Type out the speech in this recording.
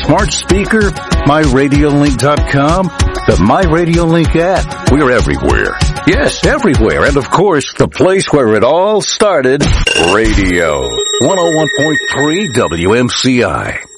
smart speaker, MyRadioLink.com, the MyRadioLink app. We're everywhere. Yes, everywhere. And of course, the place where it all started, radio. 101.3 WMCI.